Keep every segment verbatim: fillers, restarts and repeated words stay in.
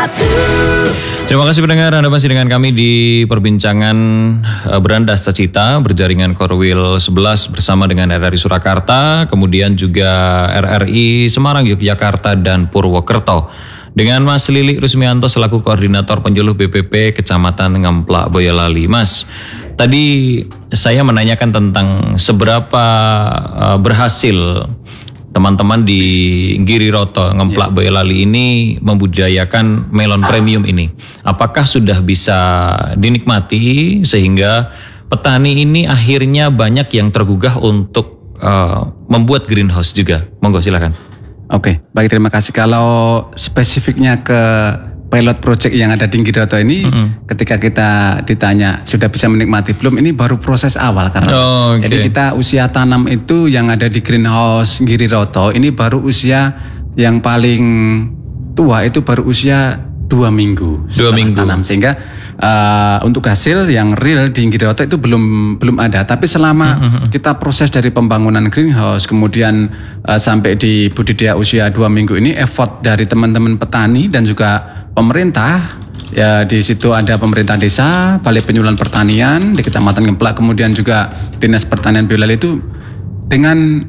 Terima kasih pendengar, Anda masih dengan kami di perbincangan uh, Berandas Cita berjaringan Korwil sebelas bersama dengan R R I Surakarta, kemudian juga R R I Semarang, Yogyakarta, dan Purwokerto. Dengan Mas Lili Rusmianto selaku Koordinator Penjuluh B P P Kecamatan Ngemplak, Boyolali. Mas, tadi saya menanyakan tentang seberapa uh, berhasil teman-teman di Giriroto Ngemplak, Boyolali ini membudidayakan melon premium ini. Apakah sudah bisa dinikmati sehingga petani ini akhirnya banyak yang tergugah untuk uh, membuat greenhouse juga? Monggo silakan. Oke, baik, terima kasih. Kalau spesifiknya ke pilot project yang ada di Giriroto ini, mm-hmm. ketika kita ditanya sudah bisa menikmati belum, ini baru proses awal karena oh, okay. jadi kita usia tanam itu yang ada di greenhouse Giriroto ini baru usia yang paling tua itu baru usia dua minggu dua minggu tanam, sehingga uh, untuk hasil yang real di Giriroto itu belum belum ada. Tapi selama mm-hmm. kita proses dari pembangunan greenhouse kemudian uh, sampai di budidaya usia dua minggu ini, effort dari teman-teman petani dan juga pemerintah, ya di situ ada pemerintah desa, Balai Penyuluhan Pertanian di Kecamatan Ngemplak, kemudian juga Dinas Pertanian Boyolali itu dengan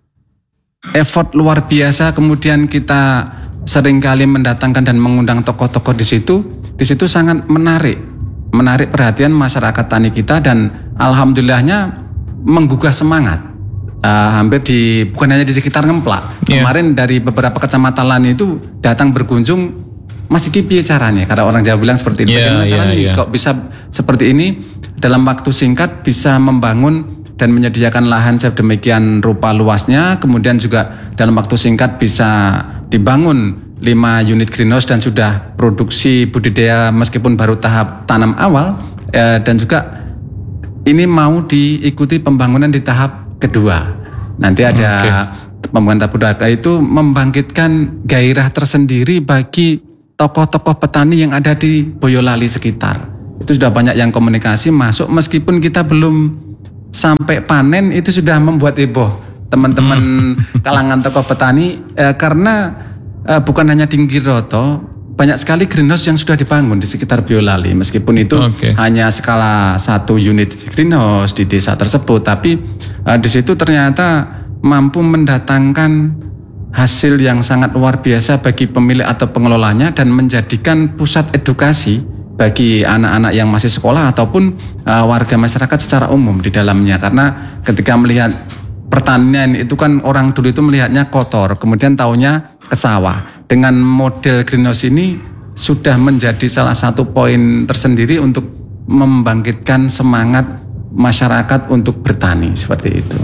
effort luar biasa. Kemudian kita seringkali mendatangkan dan mengundang tokoh-tokoh di situ. Di situ sangat menarik, menarik perhatian masyarakat tani kita dan alhamdulillahnya menggugah semangat. Uh, hampir di bukan hanya di sekitar Ngemplak. Yeah. Kemarin dari beberapa kecamatan lain itu datang berkunjung. Masih kipi caranya, karena orang Jawa bilang seperti ini. Yeah, Bagaimana yeah, caranya yeah. kok bisa seperti ini dalam waktu singkat bisa membangun dan menyediakan lahan sedemikian rupa luasnya, kemudian juga dalam waktu singkat bisa dibangun lima unit greenhouse dan sudah produksi budidaya meskipun baru tahap tanam awal, eh, dan juga ini mau diikuti pembangunan di tahap kedua. Nanti ada okay. pembangunan tahap kedua itu membangkitkan gairah tersendiri bagi tokoh-tokoh petani yang ada di Boyolali sekitar. Itu sudah banyak yang komunikasi masuk, meskipun kita belum sampai panen itu sudah membuat heboh teman-teman hmm. kalangan tokoh petani, eh, karena eh, bukan hanya di Giriroto, banyak sekali greenhouse yang sudah dibangun di sekitar Boyolali, meskipun itu okay. hanya skala satu unit greenhouse di desa tersebut, tapi eh, di situ ternyata mampu mendatangkan hasil yang sangat luar biasa bagi pemilik atau pengelolanya dan menjadikan pusat edukasi bagi anak-anak yang masih sekolah ataupun uh, warga masyarakat secara umum di dalamnya. Karena ketika melihat pertanian itu kan orang dulu itu melihatnya kotor, kemudian taunya ke sawah. Dengan model greenhouse ini sudah menjadi salah satu poin tersendiri untuk membangkitkan semangat masyarakat untuk bertani, seperti itu.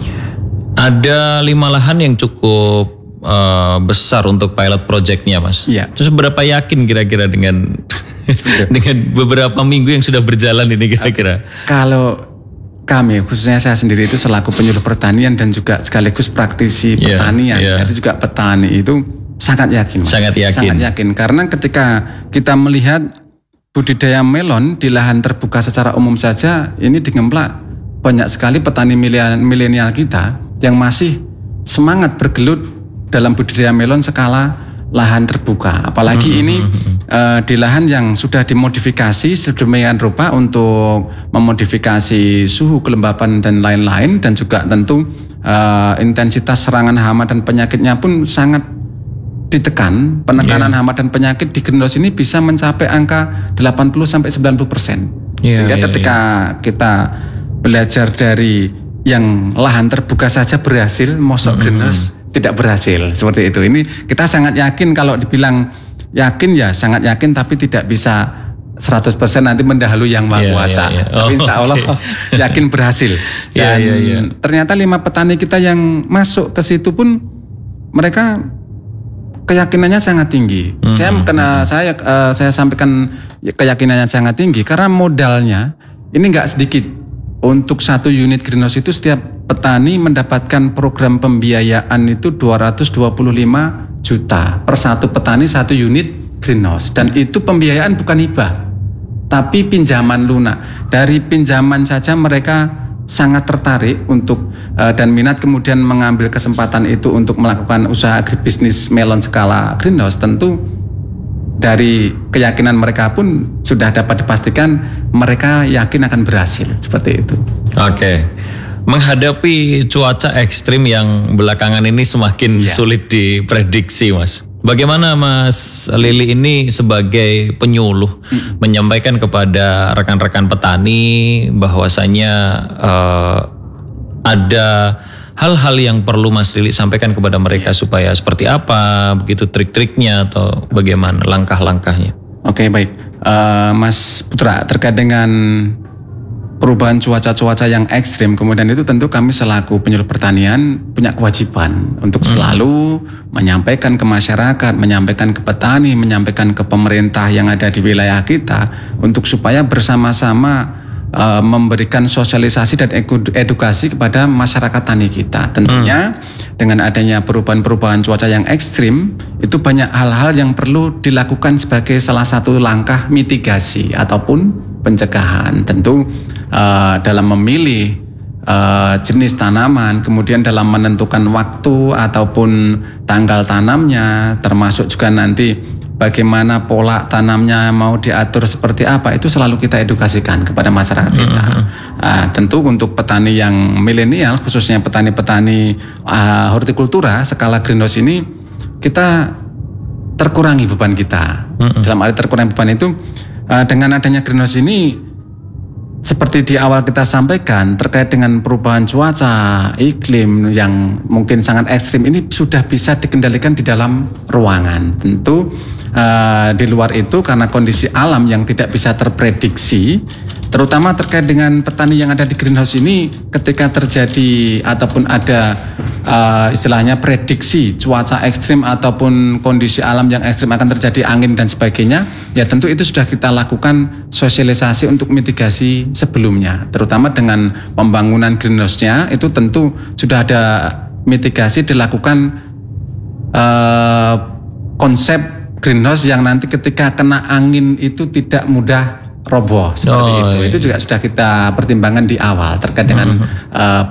Ada lima lahan yang cukup Uh, besar untuk pilot projectnya, Mas. Iya. Terus berapa yakin kira-kira dengan dengan beberapa minggu yang sudah berjalan ini kira-kira? Kalau kami, khususnya saya sendiri itu selaku penyuluh pertanian dan juga sekaligus praktisi yeah, pertanian, yeah. itu juga petani itu sangat yakin, Mas. Sangat yakin. Sangat yakin karena ketika kita melihat budidaya melon di lahan terbuka secara umum saja, ini di Ngemplak banyak sekali petani milenial kita yang masih semangat bergelut dalam budidaya melon skala lahan terbuka. Apalagi mm-hmm. ini uh, di lahan yang sudah dimodifikasi sedemikian rupa untuk memodifikasi suhu, kelembapan dan lain-lain, dan juga tentu uh, intensitas serangan hama dan penyakitnya pun sangat ditekan. Penekanan yeah. hama dan penyakit di greenhouse ini bisa mencapai angka delapan puluh sampai sembilan puluh persen. Yeah, Sehingga yeah, ketika yeah. kita belajar dari yang lahan terbuka saja berhasil, mosok mm-hmm. greenhouse tidak berhasil, seperti itu. Ini kita sangat yakin, kalau dibilang yakin ya sangat yakin, tapi tidak bisa seratus persen nanti mendahului yang Maha Kuasa. Yeah, yeah, yeah. Oh, tapi insya Allah okay. yakin berhasil. Dan yeah, yeah, yeah. ternyata lima petani kita yang masuk ke situ pun mereka keyakinannya sangat tinggi. Mm-hmm. Saya kena saya uh, saya sampaikan keyakinannya sangat tinggi karena modalnya ini nggak sedikit. Untuk satu unit greenhouse itu setiap petani mendapatkan program pembiayaan itu dua ratus dua puluh lima juta per satu petani satu unit greenhouse, dan itu pembiayaan bukan hibah tapi pinjaman lunak. Dari pinjaman saja mereka sangat tertarik untuk uh, dan minat kemudian mengambil kesempatan itu untuk melakukan usaha agribisnis melon skala greenhouse. Tentu dari keyakinan mereka pun sudah dapat dipastikan mereka yakin akan berhasil, seperti itu. Oke, menghadapi cuaca ekstrim yang belakangan ini semakin Ya. sulit diprediksi, Mas. Bagaimana Mas Lili ini sebagai penyuluh hmm. menyampaikan kepada rekan-rekan petani bahwasanya uh, ada hal-hal yang perlu Mas Lili sampaikan kepada mereka ya. Supaya seperti apa, begitu trik-triknya atau bagaimana langkah-langkahnya? Oke, baik. Uh, Mas Putra, terkait dengan perubahan cuaca-cuaca yang ekstrim, kemudian itu tentu kami selaku penyuluh pertanian punya kewajiban untuk selalu hmm. menyampaikan ke masyarakat, menyampaikan ke petani, menyampaikan ke pemerintah yang ada di wilayah kita untuk supaya bersama-sama uh, memberikan sosialisasi dan edukasi kepada masyarakat tani kita. Tentunya hmm. dengan adanya perubahan-perubahan cuaca yang ekstrim, itu banyak hal-hal yang perlu dilakukan sebagai salah satu langkah mitigasi ataupun pencegahan. Tentu uh, dalam memilih uh, jenis tanaman, kemudian dalam menentukan waktu ataupun tanggal tanamnya, termasuk juga nanti bagaimana pola tanamnya mau diatur seperti apa, itu selalu kita edukasikan kepada masyarakat kita. Uh, tentu untuk petani yang milenial, khususnya petani-petani uh, hortikultura skala greenhouse ini, kita terkurangi beban kita. Mm-hmm. Dalam arti terkurangi beban itu, Uh, dengan adanya greenhouse ini, seperti di awal kita sampaikan terkait dengan perubahan cuaca, iklim yang mungkin sangat ekstrim ini sudah bisa dikendalikan di dalam ruangan. Tentu uh, di luar itu karena kondisi alam yang tidak bisa terprediksi, terutama terkait dengan petani yang ada di greenhouse ini, ketika terjadi ataupun ada uh, istilahnya prediksi cuaca ekstrim ataupun kondisi alam yang ekstrim akan terjadi angin dan sebagainya, ya tentu itu sudah kita lakukan sosialisasi untuk mitigasi sebelumnya, terutama dengan pembangunan greenhouse-nya itu tentu sudah ada mitigasi dilakukan uh, konsep greenhouse yang nanti ketika kena angin itu tidak mudah roboh seperti oh, itu. Iya. Itu juga sudah kita pertimbangkan di awal terkait dengan uh,